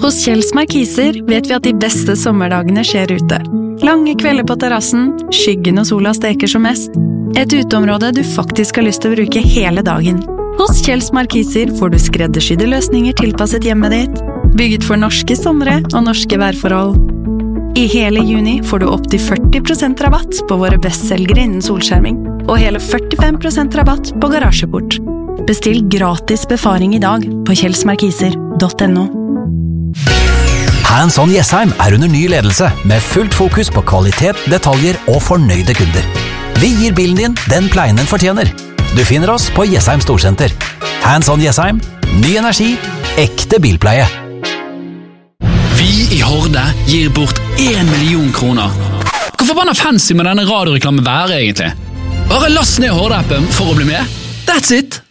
Hos Kjells Markiser vet vi at de beste sommerdagene skjer ute. Lange kvelder på terrassen, skyggen og sola steker som mest. Et uteområde du faktisk har lyst til å bruke hele dagen. Hos Kjells Markiser får du skreddersydde løsninger tilpasset hjemmet ditt, bygget for norske somre og norske værforhold. I hele juni får du opp til 40% rabatt på våre bestselgere innen solskjerming, og hele 45% rabatt på garasjeport. Bestill gratis befaring i dag på kjellsmarkiser.no. Hands on Jessheim under ny ledelse, med fullt fokus på kvalitet, detaljer og fornøyde kunder. Vi gir bilen din den pleien den fortjener. Du finner oss på Jessheim Storsenter. Hands on Jessheim, ny energi, ekte bilpleie. Vi i Horde gir bort 1 million kroner. Hvor forbanna fancy med denne radioreklamen være egentlig? Bare last ned Horde-appen for å bli med. That's it!